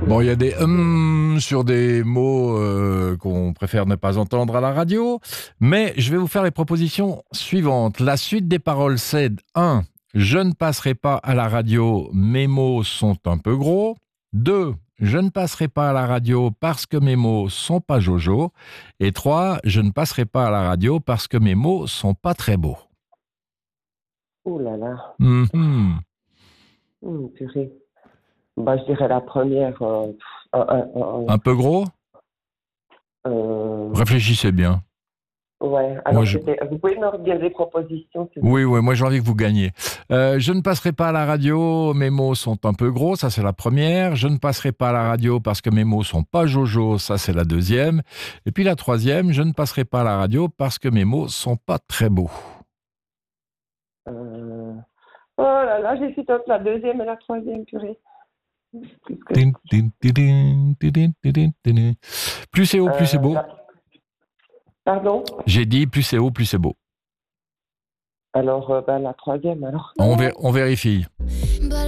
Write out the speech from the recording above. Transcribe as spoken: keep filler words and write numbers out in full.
Bon, il y a des hum sur des mots euh, qu'on préfère ne pas entendre à la radio, mais je vais vous faire les propositions suivantes. La suite des paroles, c'est un. Je ne passerai pas à la radio, mes mots sont un peu gros. deux. Je ne passerai pas à la radio parce que mes mots sont pas jojo. Et trois. Je ne passerai pas à la radio parce que mes mots sont pas très beaux. Ouh là là. Mhm. Hum, purée. Bah, je dirais la première. Euh, euh, euh, euh, Un peu gros? euh, Réfléchissez bien. ouais, Moi, alors je... c'était. Vous pouvez me redire des propositions, s'il vous Oui, oui, plaît? moi j'ai envie que vous gagniez. Euh, je ne passerai pas à la radio, mes mots sont un peu gros, ça c'est la première. Je ne passerai pas à la radio parce que mes mots sont pas jojo, ça c'est la deuxième. Et puis la troisième, je ne passerai pas à la radio parce que mes mots sont pas très beaux. Euh, Oh là là, j'hésite entre la deuxième et la troisième, purée. Plus que- Tin, tin, tidin, tidin, tidin, tidin. Plus c'est haut, plus c'est Euh, beau. la- Pardon? J'ai dit plus c'est haut, plus c'est beau. Alors, euh, ben, la troisième, alors. On, vé- on vérifie.